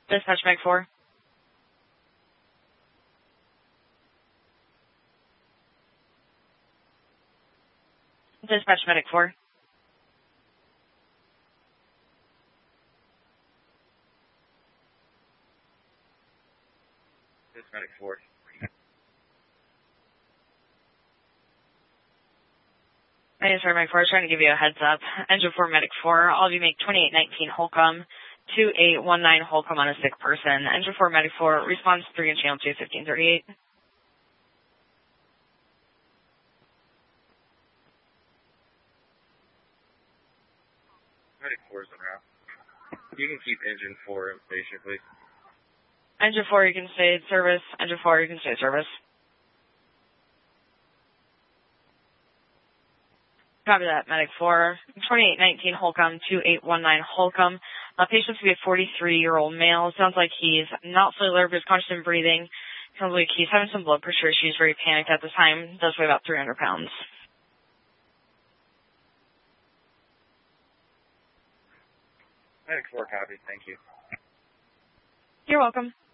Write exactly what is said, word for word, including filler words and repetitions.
Dispatch Medic four. Dispatch Medic four. Dispatch Medic four. My name is Medic four. Trying to give you a heads up. Engine four Medic four. All of you make twenty-eight nineteen Holcomb. two eight one nine Holcomb on a sick person. Engine four Medic four. Response three and channel two fifteen thirty-eight. Medic four is around. You can keep engine four in station, please. Engine four, you can stay at service. Engine four, you can stay at service. Copy that, Medic four. twenty-eight nineteen Holcomb, two eight one nine Holcomb. Uh, patient's to be a forty-three-year-old male. Sounds like he's not fully alert, but he's conscious and breathing. Sounds like he's having some blood pressure issues, very panicked at this time. Does weigh about three hundred pounds. Medic four copy, thank you. You're welcome.